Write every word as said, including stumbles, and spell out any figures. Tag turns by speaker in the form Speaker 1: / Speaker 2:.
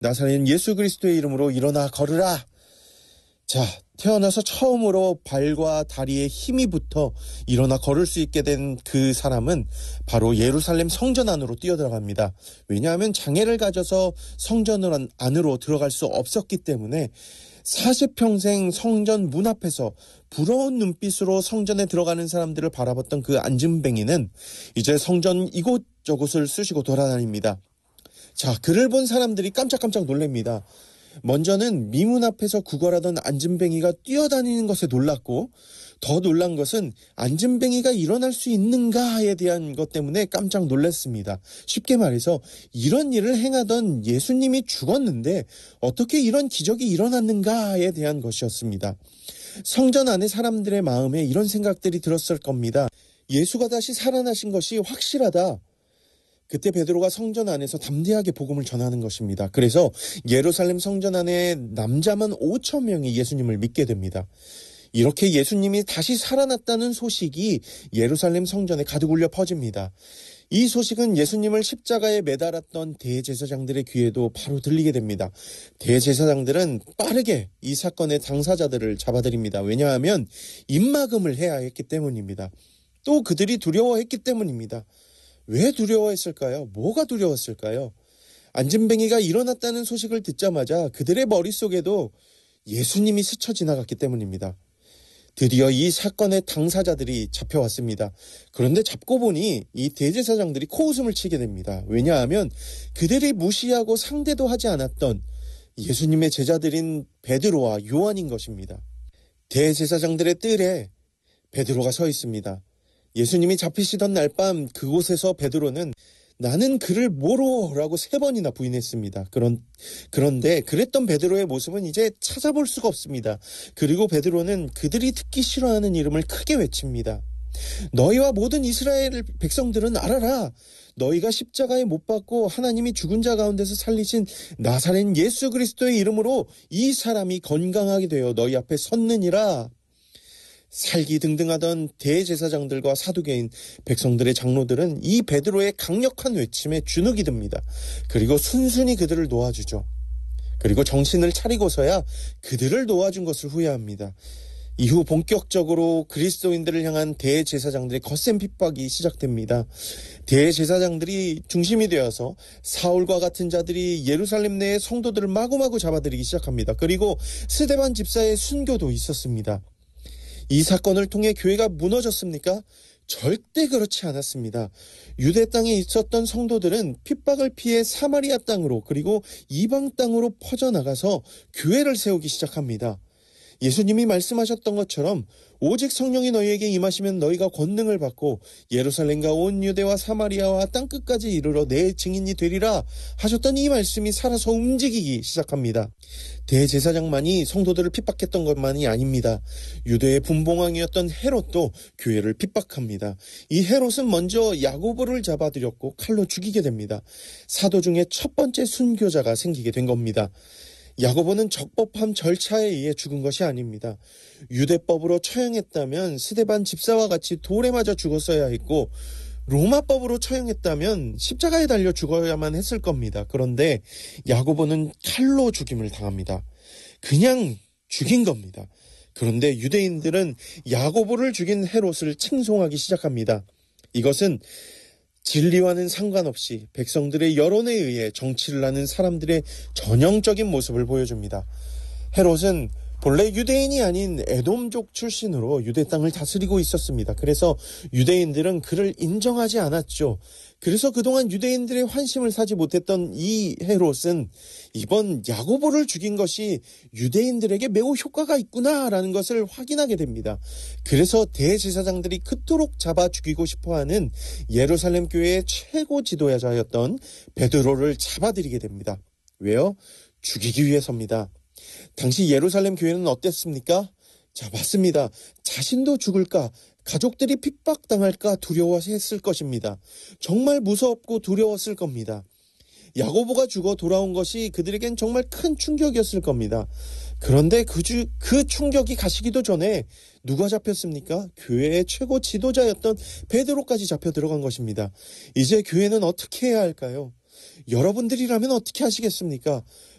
Speaker 1: 나사렛 예수 그리스도의 이름으로 일어나 걸으라. 자, 태어나서 처음으로 발과 다리에 힘이 붙어 일어나 걸을 수 있게 된 그 사람은 바로 예루살렘 성전 안으로 뛰어들어갑니다. 왜냐하면 장애를 가져서 성전 안으로 들어갈 수 없었기 때문에 사십 평생 성전 문 앞에서 부러운 눈빛으로 성전에 들어가는 사람들을 바라봤던 그 안진뱅이는 이제 성전 이곳저곳을 쑤시고 돌아다닙니다. 자, 그를 본 사람들이 깜짝깜짝 놀랍니다. 먼저는 미문 앞에서 구걸하던 안진뱅이가 뛰어다니는 것에 놀랐고, 더 놀란 것은 안진뱅이가 일어날 수 있는가에 대한 것 때문에 깜짝 놀랐습니다. 쉽게 말해서 이런 일을 행하던 예수님이 죽었는데 어떻게 이런 기적이 일어났는가에 대한 것이었습니다. 성전 안의 사람들의 마음에 이런 생각들이 들었을 겁니다. 예수가 다시 살아나신 것이 확실하다. 그때 베드로가 성전 안에서 담대하게 복음을 전하는 것입니다. 그래서 예루살렘 성전 안에 남자만 오천 명이 예수님을 믿게 됩니다. 이렇게 예수님이 다시 살아났다는 소식이 예루살렘 성전에 가득 울려 퍼집니다. 이 소식은 예수님을 십자가에 매달았던 대제사장들의 귀에도 바로 들리게 됩니다. 대제사장들은 빠르게 이 사건의 당사자들을 잡아들입니다. 왜냐하면 입막음을 해야 했기 때문입니다. 또 그들이 두려워했기 때문입니다. 왜 두려워했을까요? 뭐가 두려웠을까요? 안진뱅이가 일어났다는 소식을 듣자마자 그들의 머릿속에도 예수님이 스쳐 지나갔기 때문입니다. 드디어 이 사건의 당사자들이 잡혀왔습니다. 그런데 잡고 보니 이 대제사장들이 코웃음을 치게 됩니다. 왜냐하면 그들이 무시하고 상대도 하지 않았던 예수님의 제자들인 베드로와 요한인 것입니다. 대제사장들의 뜰에 베드로가 서 있습니다. 예수님이 잡히시던 날 밤 그곳에서 베드로는 나는 그를 모르라고 세 번이나 부인했습니다. 그런, 그런데 그랬던 베드로의 모습은 이제 찾아볼 수가 없습니다. 그리고 베드로는 그들이 듣기 싫어하는 이름을 크게 외칩니다. 너희와 모든 이스라엘 백성들은 알아라. 너희가 십자가에 못 박고 하나님이 죽은 자 가운데서 살리신 나사렛 예수 그리스도의 이름으로 이 사람이 건강하게 되어 너희 앞에 섰느니라. 살기 등등하던 대제사장들과 사두개인 백성들의 장로들은 이 베드로의 강력한 외침에 주눅이 듭니다. 그리고 순순히 그들을 놓아주죠. 그리고 정신을 차리고서야 그들을 놓아준 것을 후회합니다. 이후 본격적으로 그리스도인들을 향한 대제사장들의 거센 핍박이 시작됩니다. 대제사장들이 중심이 되어서 사울과 같은 자들이 예루살렘 내의 성도들을 마구마구 잡아들이기 시작합니다. 그리고 스데반 집사의 순교도 있었습니다. 이 사건을 통해 교회가 무너졌습니까? 절대 그렇지 않았습니다. 유대 땅에 있었던 성도들은 핍박을 피해 사마리아 땅으로 그리고 이방 땅으로 퍼져나가서 교회를 세우기 시작합니다. 예수님이 말씀하셨던 것처럼 오직 성령이 너희에게 임하시면 너희가 권능을 받고 예루살렘과 온 유대와 사마리아와 땅끝까지 이르러 내 증인이 되리라 하셨던 이 말씀이 살아서 움직이기 시작합니다. 대제사장만이 성도들을 핍박했던 것만이 아닙니다. 유대의 분봉왕이었던 헤롯도 교회를 핍박합니다. 이 헤롯은 먼저 야고보를 잡아들였고 칼로 죽이게 됩니다. 사도 중에 첫 번째 순교자가 생기게 된 겁니다. 야고보는 적법한 절차에 의해 죽은 것이 아닙니다. 유대법으로 처형했다면 스데반 집사와 같이 돌에 맞아 죽었어야 했고 로마법으로 처형했다면 십자가에 달려 죽어야만 했을 겁니다. 그런데 야고보는 칼로 죽임을 당합니다. 그냥 죽인 겁니다. 그런데 유대인들은 야고보를 죽인 헤롯을 칭송하기 시작합니다. 이것은 진리와는 상관없이 백성들의 여론에 의해 정치를 하는 사람들의 전형적인 모습을 보여줍니다. 헤롯은 본래 유대인이 아닌 에돔족 출신으로 유대 땅을 다스리고 있었습니다. 그래서 유대인들은 그를 인정하지 않았죠. 그래서 그동안 유대인들의 환심을 사지 못했던 이 헤롯은 이번 야고보를 죽인 것이 유대인들에게 매우 효과가 있구나라는 것을 확인하게 됩니다. 그래서 대제사장들이 그토록 잡아 죽이고 싶어하는 예루살렘 교회의 최고 지도자였던 베드로를 잡아들이게 됩니다. 왜요? 죽이기 위해서입니다. 당시 예루살렘 교회는 어땠습니까? 자, 맞습니다. 자신도 죽을까, 가족들이 핍박당할까 두려워했을 것입니다. 정말 무섭고 두려웠을 겁니다. 야고보가 죽어 돌아온 것이 그들에겐 정말 큰 충격이었을 겁니다. 그런데 그, 주, 그 충격이 가시기도 전에 누가 잡혔습니까? 교회의 최고 지도자였던 베드로까지 잡혀 들어간 것입니다. 이제 교회는 어떻게 해야 할까요? 여러분들이라면 어떻게 하시겠습니까?